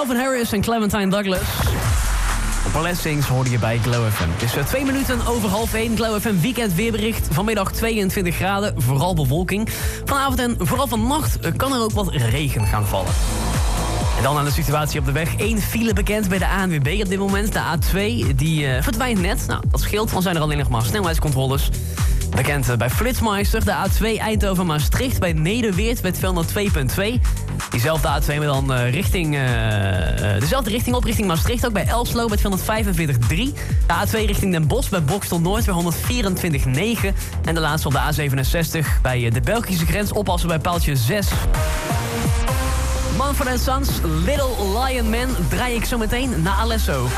Calvin Harris en Clementine Douglas. Blessings hoorde je bij Glow FM. Het is 2 minuten over 12:30. Glow FM weekend weerbericht. Vanmiddag 22 graden, vooral bewolking. Vanavond en vooral vannacht kan er ook wat regen gaan vallen. En dan aan de situatie op de weg. 1 file bekend bij de ANWB op dit moment. De A2, die verdwijnt net. Nou, dat scheelt, dan zijn er alleen nog maar snelheidscontroles. Bekend bij Flitsmeister, de A2 Eindhoven-Maastricht bij Nederweert met 202.2. Diezelfde A2 met dan dezelfde richting op, richting Maastricht, ook bij Elslo met 245.3. De A2 richting Den Bosch bij Bokstel Noord bij 124.9. En de laatste op de A67 bij de Belgische grens, oppassen bij paaltje 6. Mumford & Sons, Little Lion Man, draai ik zo meteen na Alesso.